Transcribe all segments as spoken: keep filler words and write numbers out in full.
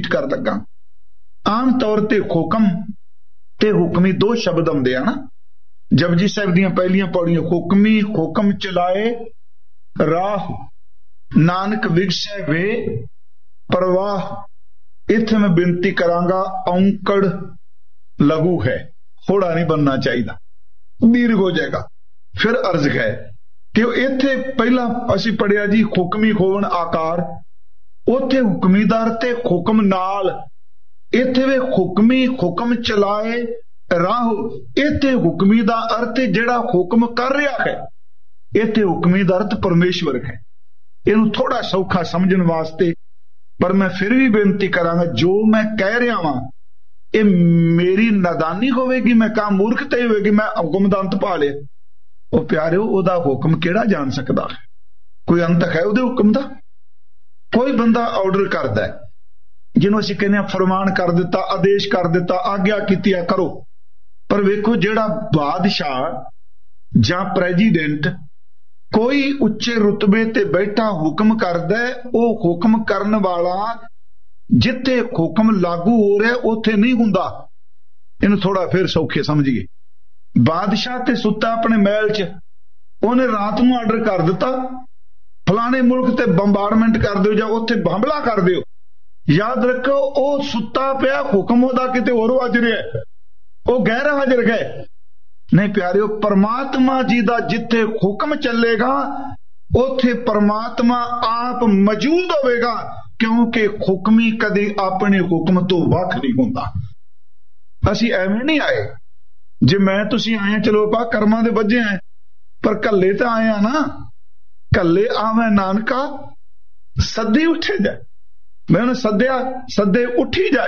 Repeat कर लगा। आम तौर ते हुक्म ते हुक्मी दो शब्द आउंदे आ ना। जपजी साहिब दीयां पहलियां पौड़ियां, हुक्मी हुक्म चलाए राह, नानक विगसै वे परवाह। इत्थे मैं बेनती करांगा, औंकड़ लघु है, थोड़ा नहीं बनना चाहिए, दीर्घ हो जाएगा। फिर अर्ज है कि इत्थे पहला असीं पढ़िया जी हुक्मी होवन आकार, उत्थे हुक्मीदार ते हुक्म नाल, इत्थे वे हुक्मी हुक्म चलाए राह। इत्थे हुक्मी दा अर्थ जिहड़ा हुक्म कर रहा है, इत्थे हुक्मी दा अर्थ परमेश्वर है। इहनूं थोड़ा सौखा समझण वास्ते पर मैं फिर भी बेनती करांगा, जो मैं कह रहा वां ये मेरी नादानी होवेगी, मैं कहा मूर्खता ही होवेगी, मैं हुक्म दा अंत पा लिया। ओ प्यारिओ, ओदा हुक्म किहड़ा जान सकदा है? कोई अंत है उहदे हुक्म दा? कोई बंदा ऑर्डर करदा है, जिन्हों असीं कहने फरमान कर दिता, आदेश कर दिता, आग्या कीती आ करो, पर वेखो जिहड़ा बादशाह जां प्रेजिडेंट कोई उच्चे रुतबे ते बैठा हुक्म करदा है, वो हुक्म करन वाला जिथे हुक्म लागू हो रहा उत्थे नहीं हुंदा। इन्हूं थोड़ा फिर सौखे समझिए। बादशाह ते सुता अपने महल च, उन्हें रात नूं आर्डर कर दिता फलाने मुल्क ते बंबारमेंट कर दिओ जां उत्थे हमला कर दिओ। याद रखो वो सुता पिया, हुक्म उहदा किते होर वज रिहा, वो गैर हाजिर गए नहीं। प्यारिओ, परमात्मा जी दा जिथे हुक्म चलेगा उथे परमात्मा आप मौजूद होवेगा, क्योंकि हुक्मी कदी अपने हुक्म तो वख नहीं हुंदा। असीं एवें नहीं आए, जे मैं तुसीं आए चलो पा कर्मां दे वजे आए, पर कल्ले तो आए आ ना। कल्ले आवे नानका सद्दी उठे जाए, मैं उन्हें सद्या सद्दे उठी जाए,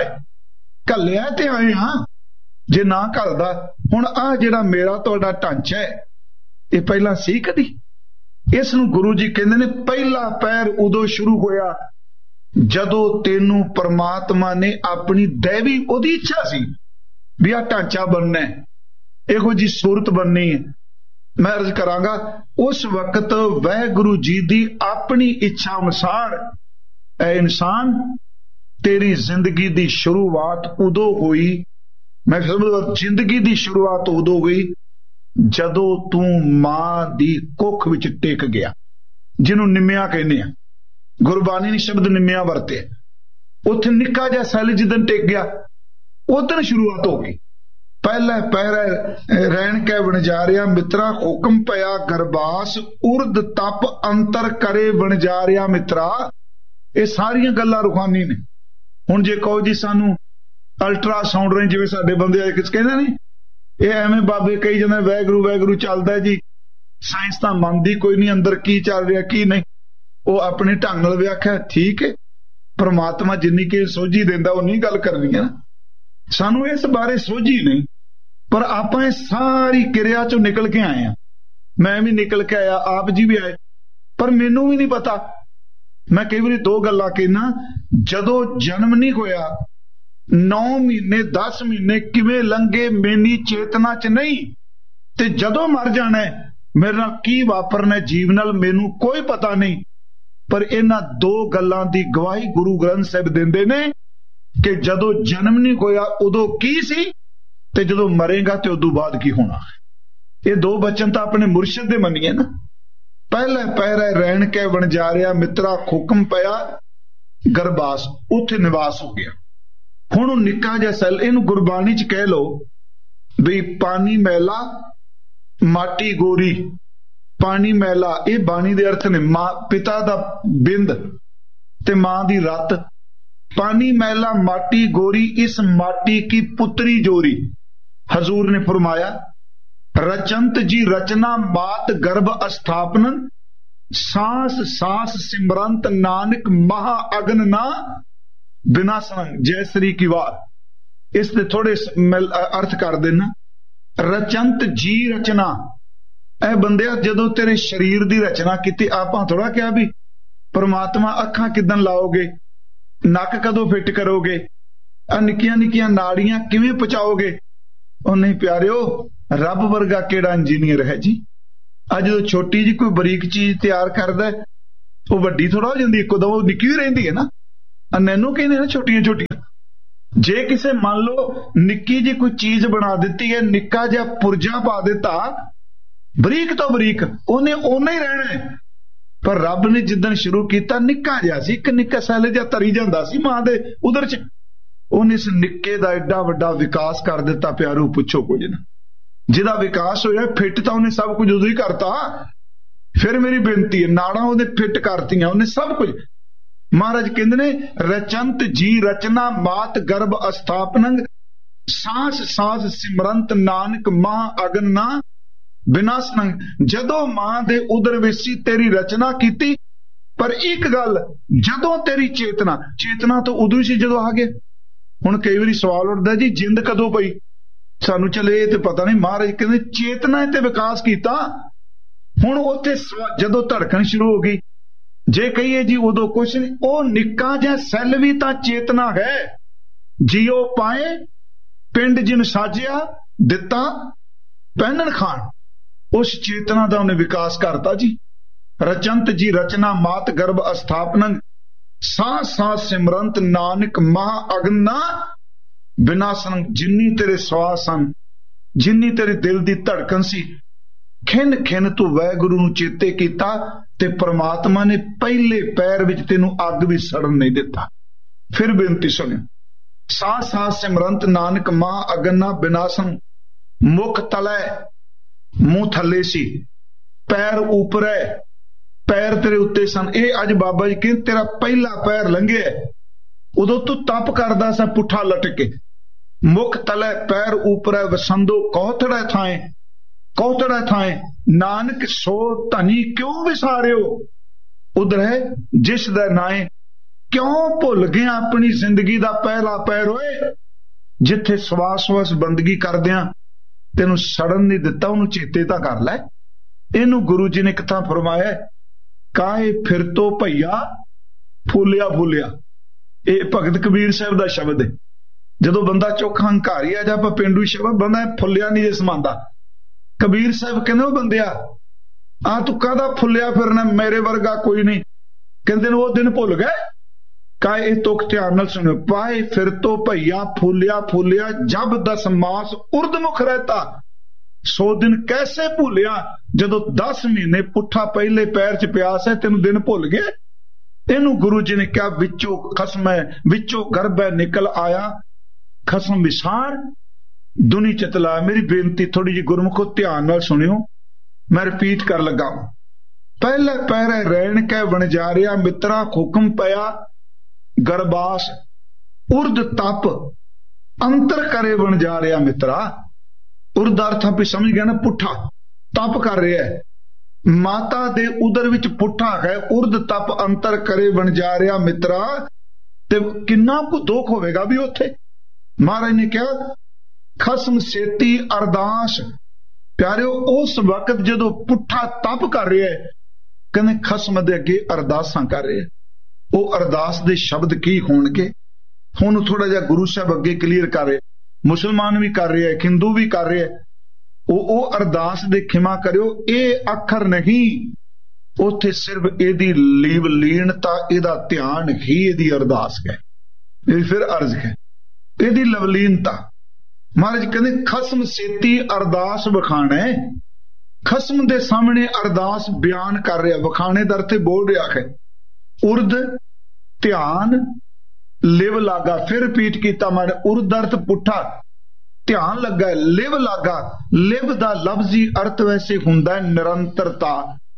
कल्ले ते आए हाँ। जे ना घलदा, हुण आ जिहड़ा मेरा तुहाडा ढांचा है, ये पहला सी कदी? इस नूं गुरु जी कहंदे ने पहला पैर उदों शुरू होया जदों तेनू परमात्मा ने अपनी दैवी उहदी इच्छा सी भी आ ढांचा बनना है, इहो जी सूरत बननी है। मैं अर्ज करांगा, उस वक्त वाहिगुरू जी दी अपनी इच्छा अनुसार ऐ इंसान तेरी जिंदगी दी शुरुआत उदों हुई। मैं समझदा जिंदगी दी शुरुआत उदों हुई जदों तू मां दी कुख विच टिक गया, जिन्हों निम्मिया कहने आ। गुरबाणी ने शब्द निम्मिया वरते, उत्थे निक्का जिहा सैल जिदन टिक गया, उदन शुरुआत हो गई। पहले पैर रैन कै वणजारिया मित्रा, हुक्म पया गरबास, उर्द तप अंतर करे वणजारिया मित्रा। ये सारियां गल्लां रूहानी ने। हुण जे कहो जी सानू अल्ट्रासाउंड रही जिवें साडे बंदे आए किस कहंदे ने, ये एवें बाबे कही जांदे वैगुरू वैगुरू चलदा है जी, साइंस तां मनदी कोई नहीं अंदर की चल रहा की नहीं, वो अपने ढंग नाल व्याख्या ठीक है। परमात्मा जिन्नी के सोझी देंदा उन्नी गल करनी है ना। सानू इस बारे सोझी नहीं, पर आपां इस सारी किरिया चों निकल के आए हैं। मैं भी निकल के आया, आप जी भी आए, पर मैनू भी नहीं पता। मैं कई बार दो गल्लां कहना, जदों जन्म नहीं होया नौ महीने दस महीने किवें लंघे मेरी चेतना च नहीं, ते जदों मर जाना है मेरे नाल की वापरना जीव नाल मैनू कोई पता नहीं। पर इन्हां दो गल्लां दी गवाही गुरु ग्रंथ साहिब दिंदे ने कि जदों जन्म नहीं होया उदों की सी, ते जदों मरेगा ते उदों बाद की होना। ये दो बचन तो अपने मुर्शिद दे मन्निए ना। पहले पैरे रैन के वणजारिया मित्रा, हुक्म पया गरबास, उत्थे निवास हो गया। हुण निक्का जिहा सैल, इहनूं गुरबाणी च कह लो भी पानी मैला माटी गोरी। पानी मैला ये बाणी दे अर्थ ने, मां पिता दा बिंद ते मां दी रत। पानी मैला माटी गोरी, इस माटी की पुत्री जोरी। हजूर ने फरमाया रचंत जी रचना मात गर्भ स्थापनन, सांस सांस सिमरंत नानक महा अग्न ना विनाशन। जय श्री की वार। इस दे थोड़े अर्थ कर देना। रचंत जी रचना, ऐ बंदिया जदों तेरे शरीर दी रचना की, आपां थोड़ा क्या भी परमात्मा अखां किदन लाओगे, नक कदों फिट करोगे, आ निक्कियां निक्कियां नाड़ियां किवें पहुंचाओगे। ओ नहीं प्यारिओ, रब वर्गा केड़ा इंजीनियर है जी। अज जो छोटी जी कोई बरीक चीज तैयार करदा, वो वड्डी थोड़ा हो जांदी, इक्को दम निक्की ही रहिंदी है ना। नैनू कहने ना छोटियां छोटियां। जे किसे मान लो निक्की जी कोई चीज बना दी है, निक्का जिहा पुरजा पा दिता बरीक तो बरीक, उन्हें ओना ही रहना है। पर रब ने जिदन शुरू किया निक्का जिहा सी, एक निक्का सैल जिहा तरी जांदा सी मां दे उदर च, उन्हें इस निक्के दा एडा वड्डा विकास कर दिता। प्यारो पुछो कुछ ना, जिहदा विकास होया फिट तो उन्हें सब कुछ उदों ही करता। फिर मेरी बेनती है, नाड़ा उन्हें फिट करतियां, उन्हें सब कुछ। महाराज कहते ने रचंत जी रचना मात गर्भ अस्थापनंग, सांस सांस सिमरंत नानक मां अगन ना विनाशनंग। जदों मां दे उदर विच सी तेरी रचना कीती, पर एक गल जदों तेरी चेतना, चेतना तो उदों ही सी जदों आ गए। हुण कई वारी सवाल उठदा जी जिंद कदों पई, सानू चले ते पता नहीं। महाराज कहते चेतना ते विकास कीता। हुण उत्थे जदों धड़कन शुरू हो गई, जे कहिए जी उदों कुछ नहीं, ओ निक्का जिहा सैल भी तां चेतना है। जियो पाए पिंड जिन साजिया दिता पहनन खान, उस चेतना का उन्हें विकास करता जी। रचंत जी रचना मात गर्भ अस्थापनंग, सांस सांस सिमरंत नानक महा अगना विनाशनंग। जिन्नी तेरे श्वास सन, जिन्नी तेरे दिल की धड़कन सी, खिन खिन तू वाहिगुरू नूं चेते कीता, ते परमात्मा ने पहले पैर विच तैनूं अग भी सड़न नहीं दिता। फिर बेनती सुनियो, सांस सांस सिमरंत नानक महा अगना विनाशन। मुख तलै मुंह थले सी, पैर ऊपर है, पैर तेरे उत्ते सन। ये अज बाबा जी कहते तेरा पहला पैर लंघिया, उदों तू तप करदा सा पुठा लटके। मुख तलै पैर ऊपर है, वसंदो कौथड़ा थाए कौथड़ा थाए, नानक सो धनी क्यों विसारियो। उधर है जिस दा नाए, क्यों भुल गया अपनी जिंदगी दा पहला पैर। होए जिथे सवास सवास बंदगी करदियां तेनू सड़न नहीं दिता, उन्होंने चेते तां कर लै। इनू गुरु जी ने किथा फरमाया, काहे फिर तो भैया फूलिया फूलिया। ये भगत कबीर साहब दा शब्द है। जदों बंदा चोखा हंकारी आ जां पेंडू शब्द, बंदा फुलिया नहीं जे समांदा। कबीर साहब कहंदे ओ बंदिया आ तू काहदा फुलिया फिरना, मेरे वर्गा कोई नहीं। कहंदे ने वो दिन भुल गए। काहे तुक ध्यान नाल सुनियो, पाए फिर तो भैया फूलिया फूलिया, जब दस मास उर्दमुख रहता सौ दिन कैसे भूलिया। जदों दस महीने पुठा पहले पैर च प्यास है, तेनू दिन भुल गए। इनू गुरु जी ने कहा विचों खसम है, विचों गर्भ है निकल आया, खसम विसार दुनी चतला। मेरी बेनती थोड़ी जी गुरमुखो ध्यान नाल सुनियो, मैं रिपीट कर लगा। पहले पैरे रैन कै वणजारिया मित्रा, हुक्म पया गरबास उर्द तप अंतर करे वणजारिया मित्रा। उर्द अर्थ आप समझ गया ना, पुठा तप कर रहा है, माता दे उदर विच पुठा है। उर्द तप अंतर करे वणजारिया मित्रा, ते किन्ना को दुख होवेगा भी उत्थे। महाराज ने कहा खसम सेती अरदास। प्यारिओ उस वक्त जदों पुठा तप कर रहा है, कहने खसम दे अगे अरदासां कर रहे, वो अरदास दे शब्द की होणगे। हुण थोड़ा जिहा गुरु साहब अगे क्लीयर कर रहे, मुसलमान भी कर रहे, हिंदू भी कर रहे। वो अरदास दे खिमा करियो, ये अखर नहीं, उत्थे सिर्फ एदी लीव लीनता, एदा ध्यान ही एदी अरदास है। फिर अर्ज है एदी लवलीनता। महाराज कहते खसम सेती अरदास वखाणे, खसम दे सामने अरदास बयान कर रहा। वखाणे दर ते बोल रहा है, उर्द ध्यान लिव लागा। फिर रिपीट किया मैंने, उर्द अर्थ पुठा, ध्यान लगा, लिव लागा। लिव दा लफ्जी अर्थ वैसे हुंदा है निरंतरता,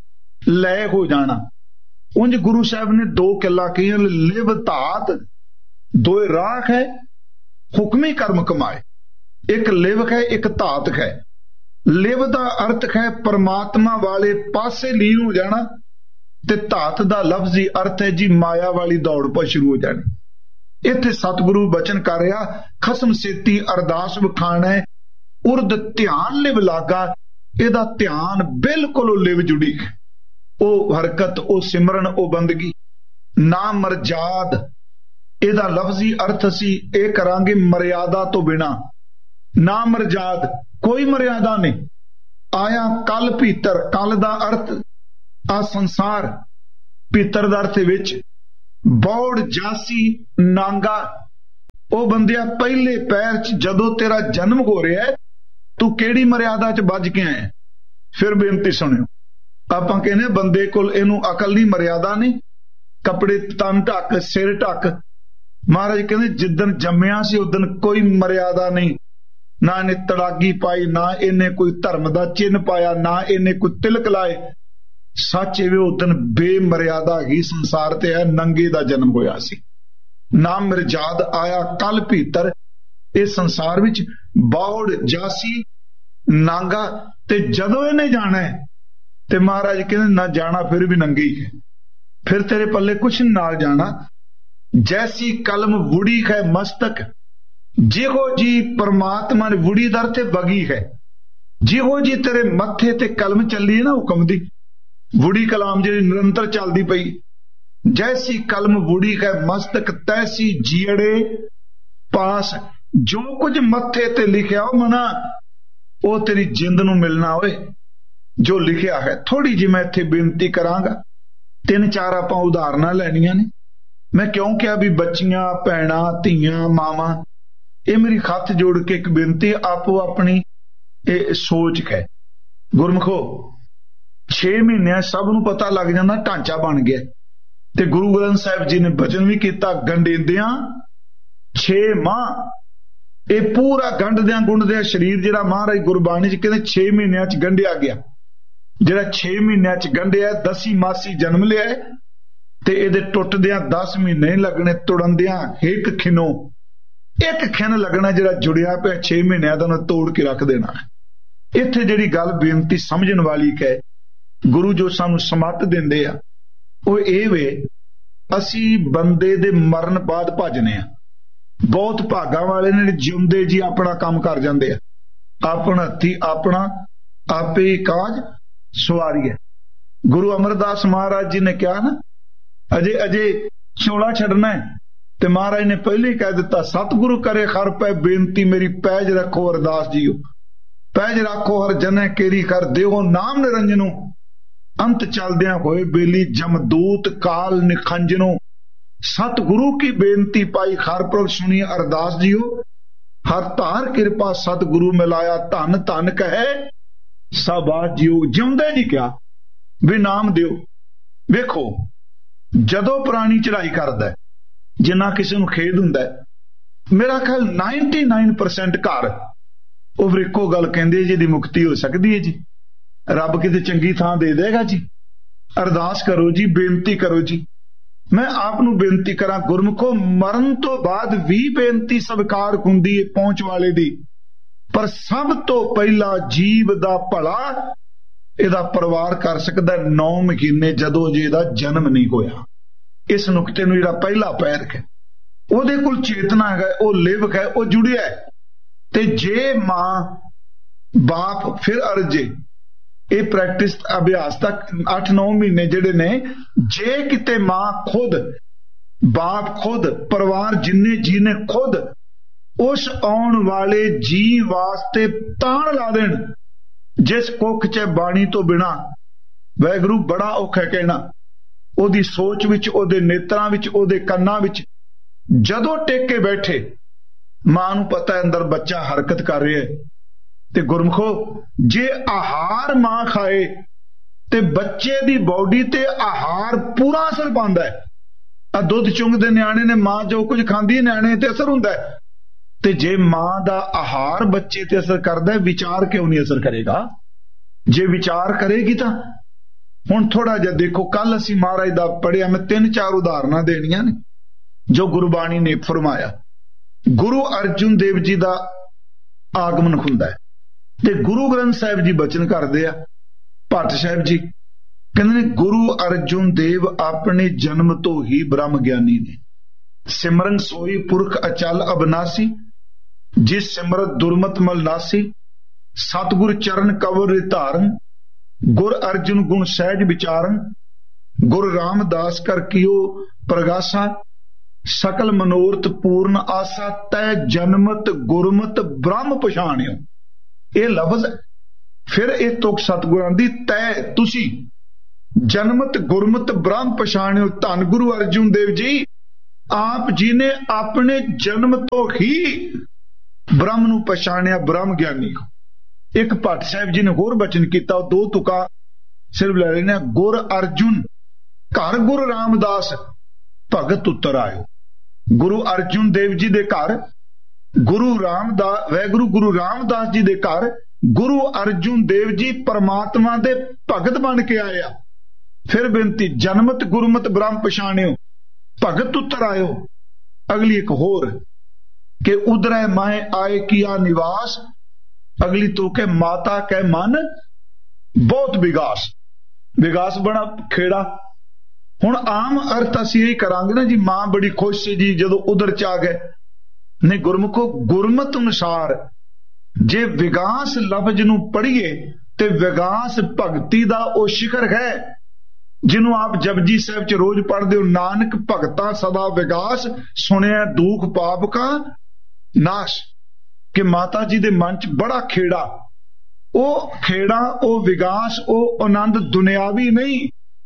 लय हो जाना। उंज गुरु साहब ने दो गल्लां कहियां, लिव धात दो राख है, हुक्मी कर्म कमाए। एक लिव है, एक धात है। लिव दा अर्थ है परमात्मा वाले पासे लीन हो जाना, ते धात दा लफ्जी अर्थ है जी माया वाली दौड़ पर शुरू हो जानी। इत्थे सतगुरु बचन कर रहा, खसम सेती अरदास वखाणै, उर्द ध्यान लिव लागा। इहदा ध्यान बिल्कुल लिव जुड़ी, ओ हरकत, ओ सिमरन, ओ बंदगी। ना मरजाद, इहदा लफ्जी अर्थ असी ये करांगे मर्यादा तो बिना। ना मरजाद, कोई मर्यादा नहीं। आया कल भीतर, कल दा अर्थ आ संसार, भीतर दा अर्थ विच, ਬੌੜ ਜਾਸੀ ਨਾਂਗਾ। ਉਹ ਬੰਦਿਆ ਪਹਿਲੇ ਪੈਰ ਚ ਜਦੋਂ ਤੇਰਾ ਜਨਮ ਹੋ ਰਿਹਾ ਤੂੰ ਕਿਹੜੀ ਮਰਿਆਦਾ ਚ ਵੱਜ ਕੇ ਆਇਆ। ਫਿਰ ਬੇਨਤੀ ਸੁਣਿਓ, ਆਪਾਂ ਕਹਿੰਦੇ ਬੰਦੇ ਕੋਲ ਇਹਨੂੰ ਅਕਲ ਨਹੀਂ, ਮਰਿਆਦਾ ਨਹੀਂ, ਕੱਪੜੇ ਤਨ ਢੱਕ, ਸਿਰ ਢੱਕ। ਮਹਾਰਾਜ ਕਹਿੰਦੇ ਜਿੱਦਣ ਜੰਮਿਆ ਸੀ ਉਦਣ ਕੋਈ ਮਰਿਆਦਾ ਨਹੀਂ, ਨਾ ਇਹਨੇ ਤੜਾਗੀ ਪਾਈ, ਨਾ ਇਹਨੇ ਕੋਈ ਧਰਮ ਦਾ ਚਿੰਨ੍ਹ ਪਾਇਆ, ਨਾ ਇਹਨੇ ਕੋਈ ਤਿਲਕ ਲਾਏ। ਸੱਚ ਇਹ ਉਦਣ ਬੇਮਰਿਆਦਾ ਹੀ ਸੰਸਾਰ ਤੇ ਹੈ, ਨੰਗੇ ਦਾ ਜਨਮ ਹੋਇਆ ਸੀ। ਨਾ ਮਿਰਜਾਦ ਆਇਆ ਕੱਲ ਭੀਤਰ ਇਹ ਸੰਸਾਰ ਵਿੱਚ, ਬੌੜ ਜਾਸੀ ਨਾਂਗਾ। ਤੇ ਜਦੋਂ ਇਹਨੇ ਜਾਣਾ ਤੇ ਮਹਾਰਾਜ ਕਹਿੰਦੇ ਨਾ ਜਾਣਾ ਫਿਰ ਵੀ ਨੰਗੇ ਹੀ ਹੈ, ਫਿਰ ਤੇਰੇ ਪੱਲੇ ਕੁਛ ਨਾਲ ਜਾਣਾ। ਜੈਸੀ ਕਲਮ ਵੁੜੀ ਹੈ ਮਸਤਕ, ਜਿਹੋ ਜੀ ਪਰਮਾਤਮਾ ਨੇ ਵੁੜੀ ਦਰ ਤੇ ਵਗੀ ਹੈ, ਜਿਹੋ ਜੀ ਤੇਰੇ ਮੱਥੇ ਤੇ ਕਲਮ ਚੱਲੀ ਹੈ ਨਾ ਹੁਕਮ ਦੀ, ਵੁੜੀ ਕਲਾਮ ਜਿਹੜੀ ਨਿਰੰਤਰ ਚੱਲਦੀ ਪਈ। ਜੈਸੀ ਕਲਮ ਵੁੜੀ ਹੈ ਮਸਤਕ, ਤੈਸੀ ਜੀੜੇ ਪਾਸ। ਜੋ ਕੁਝ ਮੱਥੇ ਤੇ ਲਿਖਿਆ ਉਹ ਮਨਾ, ਉਹ ਤੇਰੀ ਜਿੰਦ ਨੂੰ ਮਿਲਣਾ ਹੋਏ ਜੋ ਲਿਖਿਆ ਹੈ। ਥੋੜੀ ਜਿਹੀ ਮੈਂ ਇੱਥੇ ਬੇਨਤੀ ਕਰਾਂਗਾ, ਤਿੰਨ ਚਾਰ ਆਪਾਂ ਉਦਾਹਰਨਾਂ ਲੈਣੀਆਂ ਨੇ। ਮੈਂ ਕਿਉਂ ਕਿਹਾ ਵੀ ਬੱਚੀਆਂ, ਭੈਣਾਂ, ਧੀਆਂ, ਮਾਵਾਂ, ਇਹ ਮੇਰੀ ਹੱਥ ਜੋੜ ਕੇ ਇੱਕ ਬੇਨਤੀ, ਆਪੋ ਆਪਣੀ ਇਹ ਸੋਚ ਹੈ। ਗੁਰਮਖੋ ਛੇ ਮਹੀਨਿਆਂ ਸਭ ਨੂੰ ਪਤਾ ਲੱਗ ਜਾਂਦਾ ਢਾਂਚਾ ਬਣ ਗਿਆ। ਤੇ ਗੁਰੂ ਗ੍ਰੰਥ ਸਾਹਿਬ ਜੀ ਨੇ ਬਚਨ ਵੀ ਕੀਤਾ, ਗੰਡੇਂਦਿਆਂ ਛੇ ਮਾਹ। ਇਹ ਪੂਰਾ ਗੰਢਦਿਆਂ ਗੁੰਡਦਿਆਂ ਸਰੀਰ ਜਿਹੜਾ ਮਹਾਰਾਜ ਗੁਰਬਾਣੀ ਚ ਕਹਿੰਦੇ ਛੇ ਮਹੀਨਿਆਂ ਚ ਗੰਢਿਆ ਗਿਆ। ਜਿਹੜਾ ਛੇ ਮਹੀਨਿਆਂ ਚ ਗੰਢਿਆ, ਦਸੀ ਮਾਸੀ ਜਨਮ ਲਿਆ ਤੇ ਇਹਦੇ ਟੁੱਟਦਿਆਂ ਦਸ ਮਹੀਨੇ ਲੱਗਣੇ, ਤੁੜਨਦਿਆਂ ਇੱਕ ਖਿਨੋ ਇੱਕ ਖਿਨ ਲੱਗਣਾ, ਜਿਹੜਾ ਜੁੜਿਆ ਪਿਆ ਛੇ ਮਹੀਨਿਆਂ ਦਾ ਉਹਨੇ ਤੋੜ ਕੇ ਰੱਖ ਦੇਣਾ। ਇੱਥੇ ਜਿਹੜੀ ਗੱਲ ਬੇਨਤੀ ਸਮਝਣ ਵਾਲੀ ਹੈ, ਗੁਰੂ ਜੋ ਸਾਨੂੰ ਸਮੱਤ ਦਿੰਦੇ ਆ ਉਹ ਇਹ ਵੇ, ਅਸੀਂ ਬੰਦੇ ਦੇ ਮਰਨ ਬਾਅਦ ਭੱਜਨੇ ਆ। ਬਹੁਤ ਭਾਗਾਂ ਵਾਲੇ ਨੇ ਜਿਉਂਦੇ ਜੀ ਆਪਣਾ ਕੰਮ ਕਰ ਜਾਂਦੇ ਆ, ਆਪਣਾ ਹੱਥੀ ਆਪਣਾ ਆਪੇ ਕਾਜ ਸਵਾਰੀਏ। ਗੁਰੂ ਅਮਰਦਾਸ ਮਹਾਰਾਜ ਜੀ ਨੇ ਕਿਹਾ ਨਾ, ਅਜੇ ਅਜੇ ਚੋਲਾ ਛੱਡਣਾ ਹੈ, ਤੇ ਮਹਾਰਾਜ ਨੇ ਪਹਿਲੇ ਹੀ ਕਹਿ ਦਿੱਤਾ, ਸਤਿਗੁਰੂ ਕਰੇ ਖਰ ਪੈ ਬੇਨਤੀ ਮੇਰੀ, ਪੈਜ ਰੱਖੋ ਅਰਦਾਸ ਜੀਓ। ਪੈਜ ਰੱਖੋ ਹਰ ਜਨੇ ਕੇਰੀ ਕਰ ਦਿਓ ਨਾਮ ਨਿਰੰਜਨੋ, ਅੰਤ ਚਲਦਿਆਂ ਹੋਏ ਬੇਲੀ ਜਮਦੂਤ ਕਾਲ ਨਿਖੰਜਨੋ। ਸਤਿਗੁਰੂ ਕੀ ਬੇਨਤੀ ਪਾਈ ਖਰ ਪ੍ਰਭ ਸੁਣੀ ਅਰਦਾਸ ਜੀਓ, ਹਰ ਧਾਰ ਕਿਰਪਾ ਸਤਿਗੁਰੂ ਮਿਲਾਇਆ, ਧੰਨ ਧੰਨ ਕਹੇ ਸਾਬਾਸ ਜੀਓ। ਜਿਉਂਦੇ ਜੀ ਕਿਹਾ ਵੀ ਨਾਮ ਦਿਓ। ਵੇਖੋ ਜਦੋਂ ਪ੍ਰਾਣੀ ਚੜਾਈ ਕਰਦਾ, ਜਿੰਨਾ ਕਿਸੇ ਨੂੰ ਖੇਦ ਹੁੰਦਾ, ਮੇਰਾ ਖਿਆਲ ਨਿਨਆਨਵੇ ਪਰਸੈਂਟ ਘਰ ਉਹ ਫਿਰ ਇੱਕੋ ਗੱਲ ਕਹਿੰਦੇ ਜਿਹਦੀ ਮੁਕਤੀ ਹੋ ਸਕਦੀ ਹੈ ਜੀ, ਰੱਬ ਕਿਤੇ ਚੰਗੀ ਥਾਂ ਦੇ ਦੇਗਾ ਜੀ। ਅਰਦਾਸ ਕਰੋ ਜੀ, ਬੇਨਤੀ ਕਰੋ ਜੀ। ਮੈਂ ਆਪ ਨੂੰ ਬੇਨਤੀ ਕਰਾਂ ਗੁਰਮੁਖੋ, ਮਰਨ ਤੋਂ ਬਾਅਦ ਵੀ ਬੇਨਤੀ ਸਵੀਕਾਰ ਹੁੰਦੀ ਹੈ ਪਹੁੰਚ ਵਾਲੇ ਦੀ, ਪਰ ਸਭ ਤੋਂ ਪਹਿਲਾਂ ਜੀਵ ਦਾ ਭਲਾ ਇਹਦਾ ਪਰਿਵਾਰ ਕਰ ਸਕਦਾ ਨੌ ਮਹੀਨੇ ਜਦੋਂ ਜੇ ਇਹਦਾ ਜਨਮ ਨਹੀਂ ਹੋਇਆ। ਇਸ ਨੁਕਤੇ ਨੂੰ ਜਿਹੜਾ ਪਹਿਲਾ ਪੈਰ ਹੈ, ਉਹਦੇ ਕੋਲ ਚੇਤਨਾ ਹੈ, ਉਹ ਲਿਵ ਹੈ, ਉਹ ਜੁੜਿਆ ਹੈ। ਤੇ ਜੇ ਮਾਂ ਬਾਪ ਫਿਰ ਅਰਜੇ, ਇਹ ਪ੍ਰੈਕਟਿਸ ਅਭਿਆਸ ਤੱਕ ਅੱਠ ਨੌ ਮਹੀਨੇ ਜਿਹੜੇ ਨੇ, ਜੇ ਕਿਤੇ ਮਾਂ ਖੁਦ, ਬਾਪ ਖੁਦ, ਪਰਿਵਾਰ ਜਿੰਨੇ ਜੀ ਨੇ ਖੁਦ ਉਸ ਆਉਣ ਵਾਲੇ ਜੀ ਵਾਸਤੇ ਤਾਣ ਲਾ ਦੇਣ, ਜਿਸ ਕੁੱਖ ਚ ਬਾਣੀ ਤੋਂ ਬਿਨਾ ਵਾਹਿਗੁਰੂ ਬੜਾ ਔਖਾ ਕਹਿਣਾ, ਉਹਦੀ ਸੋਚ ਵਿੱਚ, ਉਹਦੇ ਨੇਤਰਾਂ ਵਿੱਚ, ਉਹਦੇ ਕੰਨਾਂ ਵਿੱਚ ਜਦੋਂ ਟੇਕ ਕੇ ਬੈਠੇ, ਮਾਂ ਨੂੰ ਪਤਾ ਹੈ ਅੰਦਰ ਬੱਚਾ ਹਰਕਤ ਕਰ ਰਿਹਾ ਹੈ। ਤੇ ਗੁਰਮਖੋ ਜੇ ਆਹਾਰ ਮਾਂ ਖਾਏ ਤੇ ਬੱਚੇ ਦੀ ਬੋਡੀ ਤੇ ਆਹਾਰ ਪੂਰਾ ਅਸਰ ਪਾਉਂਦਾ ਹੈ। ਆ ਦੁੱਧ ਚੁੰਗਦੇ ਨਿਆਣੇ ਨੇ, ਮਾਂ ਜੋ ਕੁਝ ਖਾਂਦੀ ਹੈ ਨਿਆਣੇ ਤੇ ਅਸਰ ਹੁੰਦਾ ਹੈ। ਤੇ ਜੇ ਮਾਂ ਦਾ ਆਹਾਰ ਬੱਚੇ ਤੇ ਅਸਰ ਕਰਦਾ ਹੈ, ਵਿਚਾਰ ਕਿਉਂ ਨਹੀਂ ਅਸਰ ਕਰੇਗਾ? ਜੇ ਵਿਚਾਰ ਕਰੇਗੀ ਤਾਂ ਹੁਣ ਥੋੜਾ ਜਿਹਾ ਦੇਖੋ, ਕੱਲ ਅਸੀਂ ਮਹਾਰਾਜ ਦਾ ਪੜਿਆ, ਮੈਂ ਤਿੰਨ ਚਾਰ ਉਦਾਹਰਨਾਂ ਦੇਣੀਆਂ ਨੇ ਜੋ ਗੁਰਬਾਣੀ ਨੇ ਫਰਮਾਇਆ। ਗੁਰੂ ਅਰਜੁਨ ਦੇਵ ਜੀ ਦਾ ਆਗਮਨ ਹੁੰਦਾ ਹੈ ਤੇ ਗੁਰੂ ਗ੍ਰੰਥ ਸਾਹਿਬ ਜੀ ਬਚਨ ਕਰਦੇ ਆ। ਭੱਟ ਸਾਹਿਬ ਜੀ ਕਹਿੰਦੇ ਨੇ, ਗੁਰੂ ਅਰਜੁਨ ਦੇਵ ਆਪਣੇ ਜਨਮ ਤੋਂ ਹੀ ਬ੍ਰਹਮ ਗਿਆਨੀ ਨੇ। ਸਿਮਰਨ ਸੋਈ ਪੁਰਖ ਅਚਲ ਅਬਨਾਸੀ, ਜਿਸ ਸਿਮਰਤ ਦੁਰਮਤ ਮਲ ਨਾਸੀ। ਸਤਿਗੁਰ ਚਰਨ ਕਵਰ ਧਾਰਨ, ਗੁਰ ਅਰਜੁਨ ਗੁਣ ਸਹਿਜ ਵਿਚਾਰਨ। ਗੁਰ ਰਾਮਦਾਸ ਕਰ ਕੀਓ ਪ੍ਰਗਾਸਾ, ਸਕਲ ਮਨੋਰਥ ਪੂਰਨ ਆਸਾ। ਤੈ ਜਨਮਤ ਗੁਰਮਤ ਬ੍ਰਹਮ ਪਛਾਣਿਓ। ਇਹ ਲਫ਼ਜ਼ ਫਿਰ ਇਹ ਤੁਕ ਸਤਿਗੁਰਾਂ ਦੀ, ਤੈ ਤੁਸੀਂ ਜਨਮਤ ਗੁਰਮਤ ਬ੍ਰਹਮ ਪਛਾਣਿਓ। ਧੰਨ ਗੁਰੂ ਅਰਜੁਨ ਦੇਵ ਜੀ, ਆਪ ਜੀ ਨੇ ਆਪਣੇ ਜਨਮ ਤੋਂ ਹੀ ਬ੍ਰਹਮ ਨੂੰ ਪਛਾਣਿਆ, ਬ੍ਰਹਮ ਗਿਆਨੀ ਹੋ। ਇੱਕ ਭੱਟ ਸਾਹਿਬ ਜੀ ਨੇ ਹੋਰ ਬਚਨ ਕੀਤਾ, ਉਹ ਦੋ ਤੁਕਾਂ ਸਿਰਫ ਲੈ ਲੈਣੇ। ਗੁਰ ਅਰਜੁਨ ਘਰ ਗੁਰੂ ਰਾਮਦਾਸ ਭਗਤ ਉਤਰ ਆਇਓ। ਗੁਰੂ ਅਰਜੁਨ ਦੇਵ ਜੀ ਦੇ ਘਰ ਗੁਰੂ ਰਾਮਦਾਸ ਵੈਗੁਰੂ ਗੁਰੂ ਰਾਮਦਾਸ ਜੀ ਦੇ ਘਰ ਗੁਰੂ ਅਰਜੁਨ ਦੇਵ ਜੀ ਪਰਮਾਤਮਾ ਦੇ ਭਗਤ ਬਣ ਕੇ ਆਏ ਆ। ਫਿਰ ਬੇਨਤੀ, ਜਨਮਤ ਗੁਰਮਤ ਬ੍ਰਹਮ ਪਛਾਣਿਓ, ਭਗਤ ਉਤਰ ਆਇਓ। ਅਗਲੀ ਇੱਕ ਹੋਰ ਕਿ ਉਦਰੈ ਮਾਏ ਆਏ ਕੀਆ ਨਿਵਾਸ। ਅਗਲੀ ਤੋਂ ਕਿ ਮਾਤਾ ਕੈ ਮਨ ਬਹੁਤ ਵਿਗਾਸ। ਵਿਗਾਸ ਬੜਾ ਖੇੜਾ। ਹੁਣ ਆਮ ਅਰਥ ਅਸੀਂ ਇਹ ਕਰਾਂਗੇ ਨਾ ਜੀ, ਮਾਂ ਬੜੀ ਖੁਸ਼ ਸੀ ਜੀ ਜਦੋਂ ਉਧਰ ਚ ਆ ਗਏ। ਨਹੀਂ, ਗੁਰਮੁਖੋ ਗੁਰਮਤ ਅਨੁਸਾਰ ਜੇ ਵਿਗਾਸ ਲਫ਼ਜ਼ ਨੂੰ ਪੜ੍ਹੀਏ ਤੇ ਵਿਗਾਸ ਭਗਤੀ ਦਾ ਉਹ ਸ਼ਿਖਰ ਹੈ ਜਿਹਨੂੰ ਆਪ ਜਪਜੀ ਸਾਹਿਬ ਚ ਰੋਜ਼ ਪੜ੍ਹਦੇ ਹੋ। ਨਾਨਕ ਭਗਤਾ ਸਦਾ ਵਿਗਾਸ, ਸੁਣਿਆ ਦੁਖ ਪਾਪ ਕਾ ਨਾਸ਼। ਕਿ ਮਾਤਾ ਜੀ ਦੇ ਮਨ ਚ ਬੜਾ ਖੇੜਾ। ਉਹ ਖੇੜਾ, ਉਹ ਵਿਗਾਸ, ਉਹ ਆਨੰਦ ਦੁਨਿਆਵੀ ਨਹੀਂ।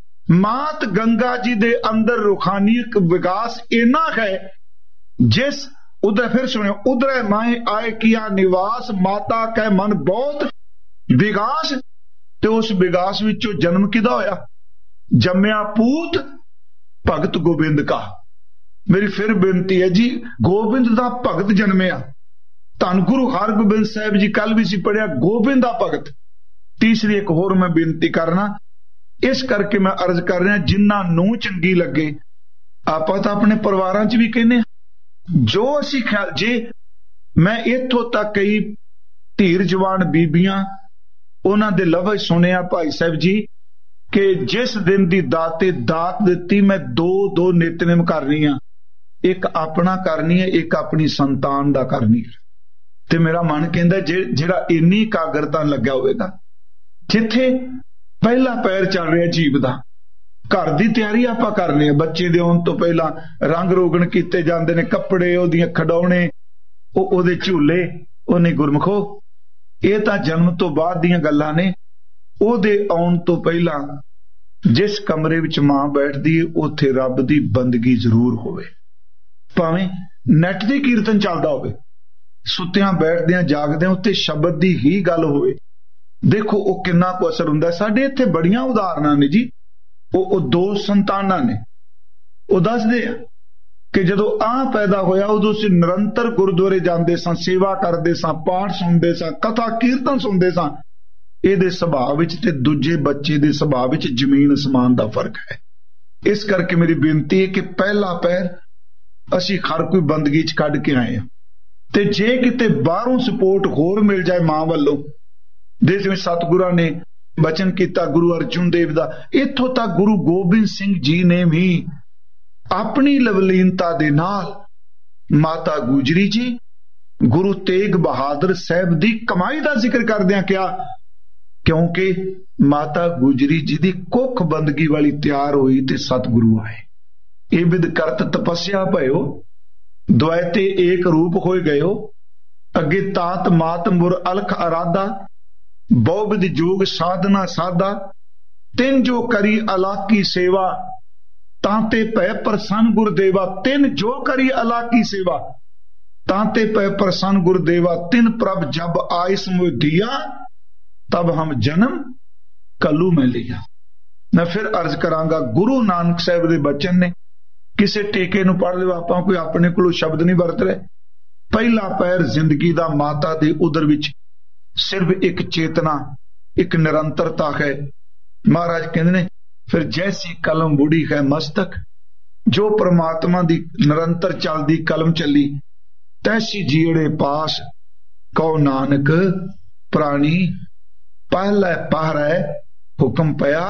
ਮਾਤ ਗੰਗਾ ਜੀ ਦੇ ਅੰਦਰ ਰੂਹਾਨੀ ਵਿਗਾਸ ਇੰਨਾ ਹੈ ਜਿਸ ਉਧਰ ਫਿਰ ਸੁਣਿਓ, ਉਧਰੇ ਮਾਏ ਆਏ ਕੀਆ ਨਿਵਾਸ, ਮਾਤਾ ਕੈ ਮਨ ਬਹੁਤ ਵਿਗਾਸ। ਤੇ ਉਸ ਵਿਗਾਸ ਵਿੱਚੋਂ ਜਨਮ ਕਿਹਦਾ ਹੋਇਆ? ਜੰਮਿਆ ਪੂਤ ਭਗਤ ਗੋਬਿੰਦ ਕਾ। ਮੇਰੀ ਫਿਰ ਬੇਨਤੀ ਹੈ ਜੀ, ਗੋਬਿੰਦ ਦਾ ਭਗਤ ਜਨਮਿਆ। ਧੰਨ ਗੁਰੂ ਹਰਗੋਬਿੰਦ ਸਾਹਿਬ ਜੀ, ਕੱਲ ਵੀ ਸੀ ਪੜਿਆ, ਗੋਬਿੰਦ ਦਾ ਭਗਤ। ਤੀਸਰੀ ਇੱਕ ਹੋਰ ਮੈਂ ਬੇਨਤੀ ਕਰਨਾ, ਇਸ ਕਰਕੇ ਮੈਂ ਅਰਜ਼ ਕਰ ਰਿਹਾ, ਜਿਨ੍ਹਾਂ ਨੂੰ ਚੰਗੀ ਲੱਗੇ। ਆਪਾਂ ਤਾਂ ਆਪਣੇ ਪਰਿਵਾਰਾਂ 'ਚ ਵੀ ਕਹਿੰਦੇ ਹਾਂ, ਜੋ ਅਸੀਂ ਖਿਆਲ, ਜੇ ਮੈਂ ਇੱਥੋਂ ਤੱਕ ਕਈ ਧੀਰ ਜਵਾਨ ਬੀਬੀਆਂ ਉਹਨਾਂ ਦੇ ਲਫ਼ਜ਼ ਸੁਣਿਆ ਭਾਈ ਸਾਹਿਬ ਜੀ ਕਿ ਜਿਸ ਦਿਨ ਦੀ ਦਾਤੇ ਦਾਤ ਦਿੱਤੀ, ਮੈਂ ਦੋ ਦੋ ਨਿਤਨੇਮ ਕਰਨੀ ਆ। ਇੱਕ ਆਪਣਾ ਕਰਨੀ ਹੈ, ਇੱਕ ਆਪਣੀ ਸੰਤਾਨ ਦਾ ਕਰਨੀ ਹੈ। ਤੇ ਮੇਰਾ ਮਨ ਕਹਿੰਦਾ ਜਿਹੜਾ ਇੰਨੀ ਇਕਾਗਰਤਾ ਲੱਗਿਆ ਹੋਵੇਗਾ, ਜਿੱਥੇ ਪਹਿਲਾ ਪੈਰ ਚੱਲ ਰਿਹਾ ਜੀਵ ਦਾ, ਘਰ ਦੀ ਤਿਆਰੀ ਆਪਾਂ ਕਰਨੀ ਹੈ। ਬੱਚੇ ਦੇ ਆਉਣ ਤੋਂ ਪਹਿਲਾਂ ਰੰਗ ਰੋਗਣ ਕੀਤੇ ਜਾਂਦੇ ਨੇ, ਕੱਪੜੇ ਉਹਦੀਆਂ ਖਿਡੌਣੇ, ਉਹ ਉਹਦੇ ਝੂਲੇ। ਉਹ ਨਹੀਂ ਗੁਰਮੁਖੋ, ਇਹ ਤਾਂ ਜਨਮ ਤੋਂ ਬਾਅਦ ਦੀਆਂ ਗੱਲਾਂ ਨੇ। ਉਹਦੇ ਆਉਣ ਤੋਂ ਪਹਿਲਾਂ ਜਿਸ ਕਮਰੇ ਵਿੱਚ ਮਾਂ ਬੈਠਦੀ ਹੈ, ਉੱਥੇ ਰੱਬ ਦੀ ਬੰਦਗੀ ਜ਼ਰੂਰ ਹੋਵੇ। ਭਾਵੇਂ ਨੈਟ ਦੀ ਕੀਰਤਨ ਚੱਲਦਾ ਹੋਵੇ, ਸੁੱਤਿਆਂ ਬੈਠਦਿਆਂ ਜਾਗਦਿਆਂ ਉੱਤੇ ਸ਼ਬਦ ਦੀ ਹੀ ਗੱਲ ਹੋਵੇ। ਦੇਖੋ ਉਹ ਕਿੰਨਾ ਕੁ ਅਸਰ ਹੁੰਦਾ। ਸਾਡੇ ਇੱਥੇ ਬੜੀਆਂ ਉਦਾਹਰਨਾਂ ਨੇ ਜੀ। ਉਹ ਉਹ ਦੋ ਸੰਤਾਨਾਂ ਨੇ, ਉਹ ਦੱਸਦੇ ਆ ਕਿ ਜਦੋਂ ਆਹ ਪੈਦਾ ਹੋਇਆ ਉਦੋਂ ਅਸੀਂ ਨਿਰੰਤਰ ਗੁਰਦੁਆਰੇ ਜਾਂਦੇ ਸਾਂ, ਸੇਵਾ ਕਰਦੇ ਸਾਂ, ਪਾਠ ਸੁਣਦੇ ਸਾਂ, ਕਥਾ ਕੀਰਤਨ ਸੁਣਦੇ ਸਾਂ। ਇਹਦੇ ਸੁਭਾਅ ਵਿੱਚ ਤੇ ਦੂਜੇ ਬੱਚੇ ਦੇ ਸੁਭਾਅ ਵਿੱਚ ਜ਼ਮੀਨ ਅਸਮਾਨ ਦਾ ਫਰਕ ਹੈ। ਇਸ ਕਰਕੇ ਮੇਰੀ ਬੇਨਤੀ ਹੈ ਕਿ ਪਹਿਲਾ ਪੈਰ ਅਸੀਂ ਹਰ ਕੋਈ ਬੰਦਗੀ 'ਚ ਕੱਢ ਕੇ ਆਏ ਹਾਂ, ਤੇ ਜੇ ਕਿਤੇ ਬਾਹਰੋਂ ਸਪੋਰਟ ਹੋਰ ਮਿਲ ਜਾਏ ਮਾਂ ਵੱਲੋਂ, ਦੇ ਜਿਵੇਂ ਸਤਿਗੁਰਾਂ ਨੇ ਬਚਨ ਕੀਤਾ ਗੁਰੂ ਅਰਜੁਨ ਦੇਵ ਦਾ, ਇੱਥੋਂ ਤੱਕ ਗੁਰੂ ਗੋਬਿੰਦ ਸਿੰਘ ਜੀ ਨੇ ਵੀ ਆਪਣੀ ਲਵਲੀਨਤਾ ਦੇ ਨਾਲ ਮਾਤਾ ਗੁਜਰੀ ਜੀ, ਗੁਰੂ ਤੇਗ ਬਹਾਦਰ ਸਾਹਿਬ ਦੀ ਕਮਾਈ ਦਾ ਜ਼ਿਕਰ ਕਰਦਿਆਂ ਕਿਹਾ, ਕਿਉਂਕਿ ਮਾਤਾ ਗੁਜਰੀ ਜੀ ਦੀ ਕੁੱਖ ਬੰਦਗੀ ਵਾਲੀ ਤਿਆਰ ਹੋਈ ਤੇ ਸਤਿਗੁਰੂ ਆਏ। ਇਹ ਵਿਦ ਕਰਤ ਤਪੱਸਿਆ ਭਇਓ, ਦੁਇਤੇ ਏਕ ਰੂਪ ਹੋਏ ਗਇਓ। ਅੱਗੇ ਤਾਤ ਮਾਤ ਮੁਰ ਅਲਖ ਅਰਾਧਾ, ਬਹੁਵਿਧ ਜੋਗ ਸਾਧਨਾ ਸਾਧਾ। ਤਿੰਨ ਜੋ ਕਰੀ ਅਲਾਕੀ ਸੇਵਾ, ਤਾਂਤੇ ਭੈ ਪ੍ਰਸੰਨ ਗੁਰਦੇਵਾ। ਤਿੰਨ ਜੋ ਕਰੀ ਅਲਾਕੀ ਸੇਵਾ, ਤਾਂਤੇ ਭੈ ਪ੍ਰਸੰਨ ਗੁਰਦੇਵਾ। ਤਿੰਨ ਪ੍ਰਭ ਜਬ ਆਇਸ ਮੁਦੀਆ, ਤਬ ਹਮ ਜਨਮ ਕੱਲੂ ਮੈਂ ਲਿਆ। ਮੈਂ ਫਿਰ ਅਰਜ਼ ਕਰਾਂਗਾ, ਗੁਰੂ ਨਾਨਕ ਸਾਹਿਬ ਦੇ ਬਚਨ ਨੇ। ਕਿਸੇ ਟੇਕੇ ਨੂੰ ਪੜ੍ਹ ਲਿਓ, ਆਪਾਂ ਕੋਈ ਆਪਣੇ ਕੋਲੋਂ ਸ਼ਬਦ ਨਹੀਂ ਵਰਤ ਰਹੇ। ਪਹਿਲਾ ਪੈਰ ਜ਼ਿੰਦਗੀ ਦਾ ਮਾਤਾ ਦੇ ਉਦਰ ਵਿੱਚ ਸਿਰਫ ਇੱਕ ਚੇਤਨਾ, ਇੱਕ ਨਿਰੰਤਰਤਾ ਹੈ। ਮਹਾਰਾਜ ਕਹਿੰਦੇ ਨੇ, ਫਿਰ ਜੈਸੀ ਕਲਮ ਬੁੜੀ ਹੈ ਮਸਤਕ। ਜੋ ਪ੍ਰਮਾਤਮਾ ਦੀ ਨਿਰੰਤਰ ਚੱਲਦੀ ਕਲਮ ਚੱਲੀ, ਤੈਸੀ ਜੀੜੇ ਪਾਸ ਕਉ ਨਾਨਕ ਪ੍ਰਾਣੀ। ਪਹਿਲਾ ਪਹਿਰਾ ਹੁਕਮ ਪਿਆ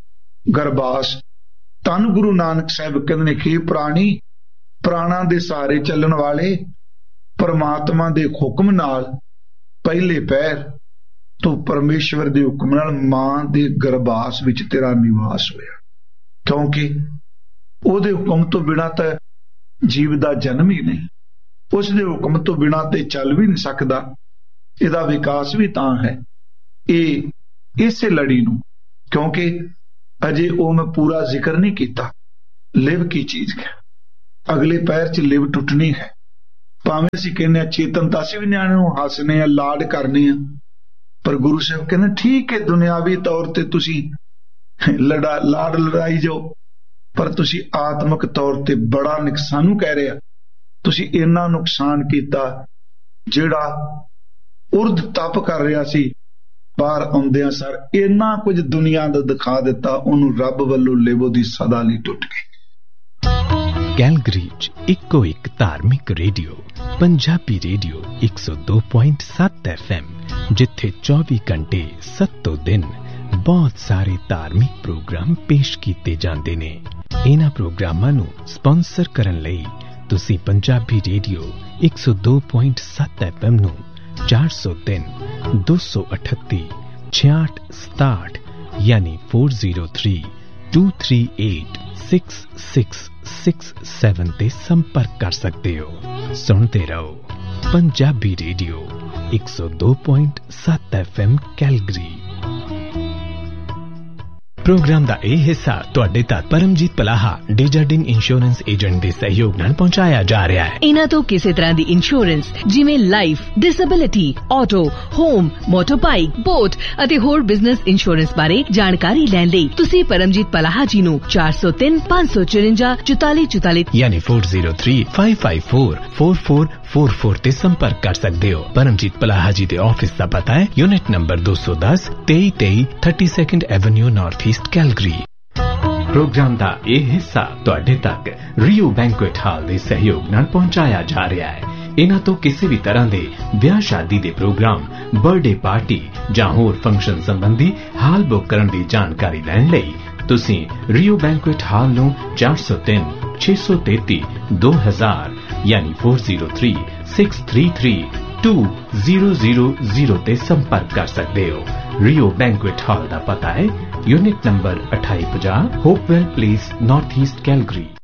ਗਰਬਾਸ। ਧੰਨ ਗੁਰੂ ਨਾਨਕ ਸਾਹਿਬ ਕਹਿੰਦੇ ਨੇ, ਖੇ ਪ੍ਰਾਣੀ, ਪ੍ਰਾਣਾਂ ਦੇ ਸਾਰੇ ਚੱਲਣ ਵਾਲੇ, ਪਰਮਾਤਮਾ ਦੇ ਹੁਕਮ ਨਾਲ ਪਹਿਲੇ ਪੈਰ ਤੋਂ ਪਰਮੇਸ਼ਵਰ ਦੇ ਹੁਕਮ ਨਾਲ ਮਾਂ ਦੇ ਗਰਭਾਸ ਵਿੱਚ ਤੇਰਾ ਨਿਵਾਸ ਹੋਇਆ। ਕਿਉਂਕਿ ਉਹਦੇ ਹੁਕਮ ਤੋਂ ਬਿਨਾਂ ਤਾਂ ਜੀਵ ਦਾ ਜਨਮ ਹੀ ਨਹੀਂ, ਉਸ ਦੇ ਹੁਕਮ ਤੋਂ ਬਿਨਾਂ ਤੇ ਚੱਲ ਵੀ ਨਹੀਂ ਸਕਦਾ। ਇਹਦਾ ਵਿਕਾਸ ਵੀ ਤਾਂ ਹੈ। ਇਹ ਇਸੇ ਲੜੀ ਨੂੰ, ਕਿਉਂਕਿ अजे वो मैं पूरा जिक्र नहीं किया। लिव की चीज है, अगले पैर च लिव टुटनी है। भावें असीं कहने चेतनता असीं भी न्याणे नूं हसने आ, लाड करने आ, पर गुरु साहब कहने ठीक है दुनियावी तौर ते तुसीं लड़ा लाड लड़ाई जाओ, पर तुसीं आत्मक तौर ते बड़ा नुकसानू कह रहे, तुसीं इन्ना नुकसान कीता। जिहड़ा उर्द तप कर रहा सी बाहर आउंदियां सर इन्ना कुछ दुनिया दा दिखा दिता, उहनूं रब वल्लों लिव दी सदा लई टुट गई। कैलगरी च इक्को एक धार्मिक रेडियो पंजाबी रेडियो एक सौ दो पॉइंट सत्त एफ एम, जिथे चौबी घंटे सत्तों दिन बहुत सारे धार्मिक प्रोग्राम पेश किए जाते ने। इन्हां प्रोग्रामां नूं स्पॉन्सर करन लई तुसीं पंजाबी रेडियो एक सौ दो पॉइंट सत्त एफ एम नूं चार सौ तीन दो सौ अठत्ती छियाठ सताठ यानी four zero three to three eight six six six seven ते संपर्क कर सकते हो। सुनते रहो पंजाबी रेडियो एक सौ दो पॉइंट सत्त एफ एम कैलगरी। प्रोग्राम का यह हिस्सा तुहाडे तक परमजीत पलाहा डेजर्टिंग इंश्योरेंस एजेंट के सहयोग नाल पहुंचाया जा रहा है। इन्हां तो किसी तरह की इंश्योरेंस जिवें life, disability, auto, home, motor bike, boat अते होर बिजनेस इंश्योरेंस बारे जानकारी लैण लई तुसीं परमजीत पलाहा जी नूं चार सौ तीन पांच सौ चुरंजा चौताली चौताली यानी four zero three five five four four four four four ते संपर्क कर सकते हो। परमजीत पलाहा जी के ऑफिस का पता है यूनिट नंबर दो सौ दस तेई तेई thirty second Avenue north east Calgary. Programme का यह हिस्सा तुहाडे तक रियो बैंक्वेट हॉल के सहयोग नाल पहुंचाया जा रहा है। इन्हां तो किसी भी तरह के ब्याह शादी के प्रोग्राम, बर्थडे पार्टी जां होर फंक्शन संबंधी हाल बुक करन दी जानकारी लैण लई तुसीं रियो बैंक्वेट हॉल नूं चार सौ तीन छे सौ तेती दो हजार यानी four zero three six three three to zero zero zero ते संपर्क कर सकते हो। रियो बैंक्वेट हॉल का पता है यूनिट नंबर अठाई पचास Hopewell place north east Calgary.